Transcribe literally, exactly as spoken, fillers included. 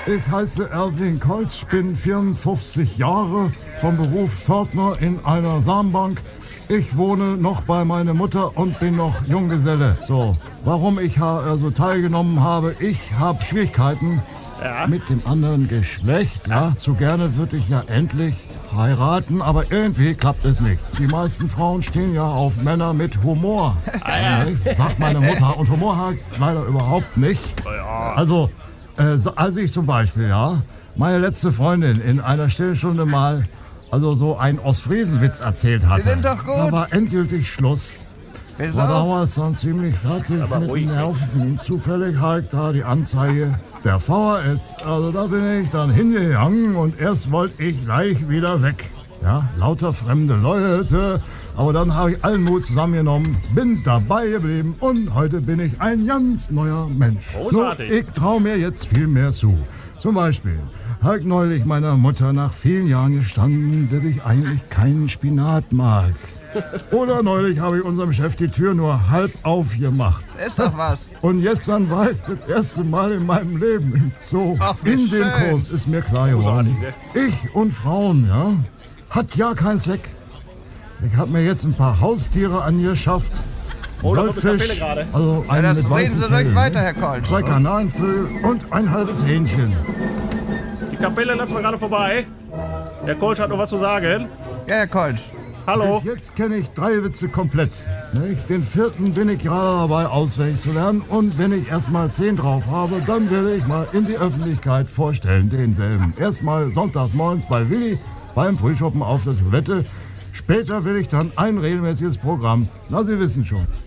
Ich heiße Erwin Koltsch, bin vierundfünfzig Jahre, vom Beruf Pförtner in einer Samenbank. Ich wohne noch bei meiner Mutter und bin noch Junggeselle. So, warum ich ha- also teilgenommen habe, ich habe Schwierigkeiten Ja. mit dem anderen Geschlecht. Ja, zu gerne würde ich ja endlich heiraten, aber irgendwie klappt es nicht. Die meisten Frauen stehen ja auf Männer mit Humor. Ja. Sagt meine Mutter. Und Humor halt leider überhaupt nicht. Also, äh, so, als ich zum Beispiel, ja, meine letzte Freundin in einer Stillstunde mal, also so einen Ostfriesenwitz erzählt hatte. Die sind doch gut. Da war endgültig Schluss. Wieso? War damals dann ziemlich fertig Aber mit ruhig. den Nerven. Zufällig halt da die Anzeige der V H S. Also da bin ich dann hingegangen und erst wollte ich gleich wieder weg. Ja, lauter fremde Leute. Aber dann habe ich allen Mut zusammengenommen, bin dabei geblieben und heute bin ich ein ganz neuer Mensch. Großartig. Nur, ich traue mir jetzt viel mehr zu. Zum Beispiel habe ich neulich meiner Mutter nach vielen Jahren gestanden, dass ich eigentlich keinen Spinat mag. Oder neulich habe ich unserem Chef die Tür nur halb aufgemacht. Ist doch was. Und gestern war ich das erste Mal in meinem Leben im Zoo. Ach, wie in dem schön. Kurs ist mir klar geworden, ich und Frauen, ja, hat ja keinen Zweck. Ich habe mir jetzt ein paar Haustiere angeschafft. Oh, da kommt eine Goldfisch, Kapelle gerade. also Ja, einen das mit reden weißem Sie ruhig Fell, weiter, Herr Koltsch. zwei Kanarienvögel und ein halbes Hähnchen. Die Kapelle lassen wir gerade vorbei. Der Coach hat noch was zu sagen. Ja, Herr Koltsch. Hallo. Bis jetzt kenne ich drei Witze komplett. Nicht? Den vierten bin ich gerade dabei, auswendig zu lernen. Und wenn ich erstmal zehn drauf habe, dann will ich mal in die Öffentlichkeit vorstellen, denselben. Erstmal sonntags morgens bei Willi beim Frühschoppen auf der Toilette. Später will ich dann ein regelmäßiges Programm. Na, Sie wissen schon.